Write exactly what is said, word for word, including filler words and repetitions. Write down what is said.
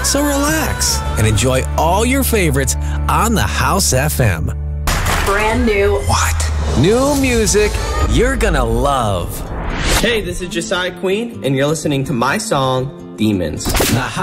So relax and enjoy all your favorites on the House F M. Brand new. What? New music you're gonna love. Hey, this is Josiah Queen, and you're listening to my song, Demons. The